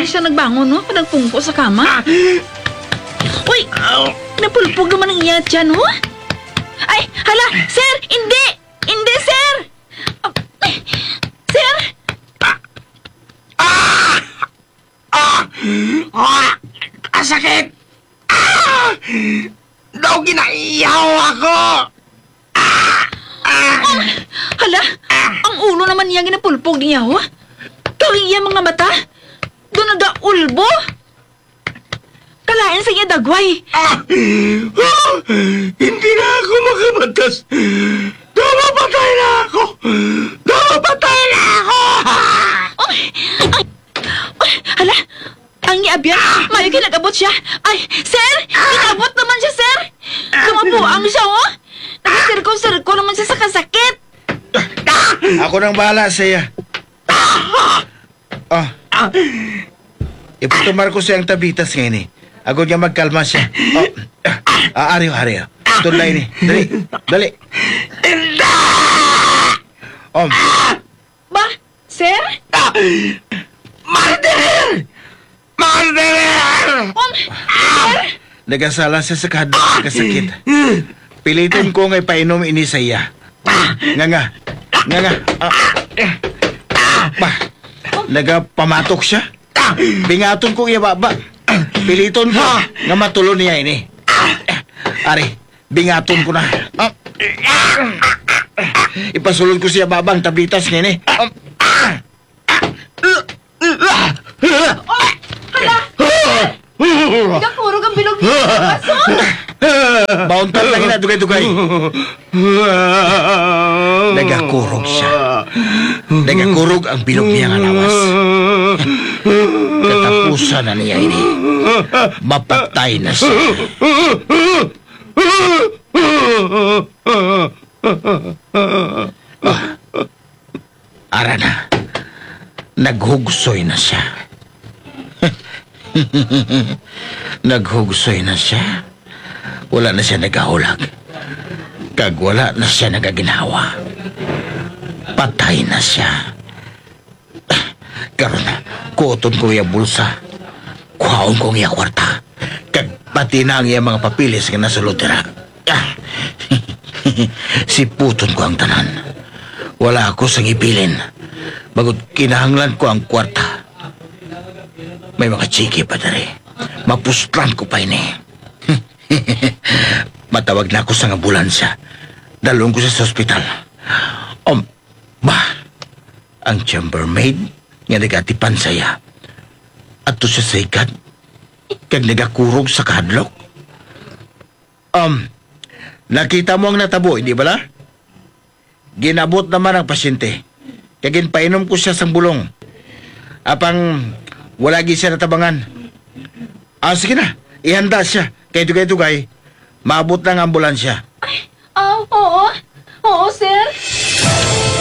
siya nagbangon, no? Nagpungko sa kama. Uy! Napulpog naman ang iya dyan, no? Ay, hala! Sir! Hindi! Hindi, sir! Sir! Sakit! Daw ginaiyaw ako! Hala! Ang ulo naman niya ginapulpog niya, ho? Kaliya mga mata! Doon nag-ulbo! Kalain sa iya dagway! Hindi na ako makamatas! Damapatay na ako! Damapatay na ako! Hala! Ang iabyan! Mayo kinag-abot siya! Ay, sir! Kinabot naman siya, sir! Kamabuang siya, oh! Nag-sirko-sirko naman siya sa kasakit! Ako nang bahala sa iya. Iputumar ko siyang tabitas ngayon eh. Ako niya magkalma siya. Ariyo. Tulay ni. Dali. Ba? Sir? Murder! Sir? Nagasala siya sa kasakit. Pilitin ko nga'y painom ini sa iya. Nga. Nagapamatok siya. Bingaton ko iya baba. Piliton ko nga matulo niya ini. Ari, bingaton ko na. Ipasulod ko siya babang tablitas niya ini. Nagapurog ang bilog niya. Baso? Bauntal lang na dugay-dugay. Nagakurog siya. Nagakurog ang bilog niya nga lawas. Katapusan na niya ini. Mapatay na siya. Ara na. Naghugsoy na siya. Naghugsoy na siya. Wala na siya nagahulag. Kag wala na siya nagaginhawa. Patay na siya. Karon na, kuoton ko iya bulsa. Kuhaon ko iya kwarta. Kag pati na ang iya mga papilis nga nasulod dira. Siputon ko ang tanan. Wala ako sa ngipilin. Bagod kinahanglan ko ang kwarta. May mga chiki pa dere. Mapustlan ko pa ini. Matawag na ako sa ambulansya. Dalawang ko sa ospital. Ang chambermaid nga nagatipan saya. At to siya sa ikat. Kag nagakurog sa kadlok. Nakita mo ang natabo, hindi ba la? Ginabot naman ang pasyente. Kagin painom ko siya sa bulong. Apang wala siya natabangan. Sige na, ihanda siya. Kay dugay-dugay, maabot ng ambulansya. Oo. Oo, sir.